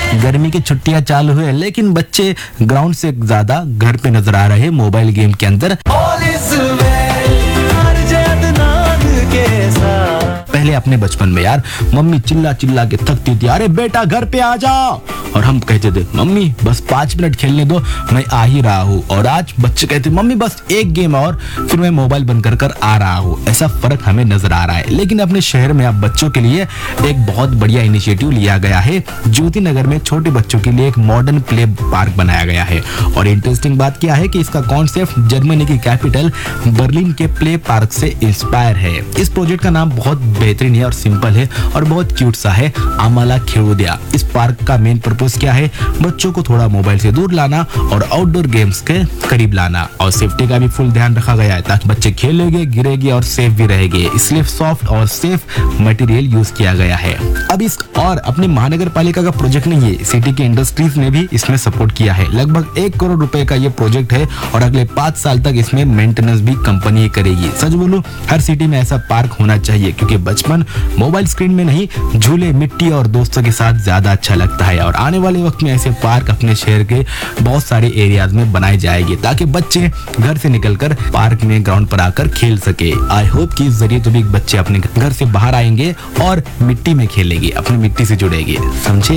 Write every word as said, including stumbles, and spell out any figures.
गर्मी की छुट्टियां चालू हुए लेकिन बच्चे ग्राउंड से ज्यादा घर पे नजर आ रहे मोबाइल गेम के अंदर। पहले अपने बचपन में यार मम्मी चिल्ला चिल्ला के थकती थी, अरे बेटा घर पे आ जाओ, और हम कहते थे मम्मी बस पाँच मिनट खेलने दो मैं आ ही रहा हूँ। और आज बच्चे कहते मम्मी बस एक गेम और फिर मैं मोबाइल बंद कर कर आ रहा हूँ। ऐसा फर्क हमें नजर आ रहा है। लेकिन अपने शहर में अब बच्चों के लिए एक बहुत बढ़िया इनिशिएटिव लिया गया है। ज्योति नगर में छोटे बच्चों के लिए एक मॉडर्न प्ले पार्क बनाया गया है। और इंटरेस्टिंग बात क्या है कि इसका कॉन्सेप्ट जर्मनी की कैपिटल बर्लिन के प्ले पार्क से इंस्पायर है। इस प्रोजेक्ट का नाम बहुत बेहतरीन है और सिंपल है और बहुत क्यूट सा है, आमाला खेलूदिया। इस पार्क का मेन पर्पस क्या है, बच्चों को थोड़ा मोबाइल से दूर लाना और आउटडोर गेम्स के करीब लाना। और सेफ्टी का भी फुल ध्यान रखा गया है ताकि बच्चे खेलेंगे गिरेंगे और सेफ भी रहेंगे, इसलिए सॉफ्ट और सेफ मटेरियल यूज किया गया है। अब इस और अपने महानगर पालिका का प्रोजेक्ट नहीं है, सिटी के इंडस्ट्रीज ने भी इसमें सपोर्ट किया है। लगभग एक करोड़ रुपए का ये प्रोजेक्ट है और अगले पाँच साल तक इसमें मेंटेनेंस भी कंपनी करेगी। सच बोलूं हर सिटी में ऐसा पार्क होना चाहिए क्योंकि बचपन मोबाइल स्क्रीन में नहीं, झूले मिट्टी और दोस्तों के साथ ज्यादा अच्छा लगता है। और आने वाले वक्त में ऐसे पार्क अपने शहर के बहुत सारे एरियाज में बनाए जाएंगे ताकि बच्चे घर से निकलकर पार्क में ग्राउंड पर आकर खेल सके। आई होप कि इस जरिए तो भी बच्चे अपने घर से बाहर आएंगे और मिट्टी में खेलेंगे, अपनी मिट्टी से जुड़ेंगे, समझे।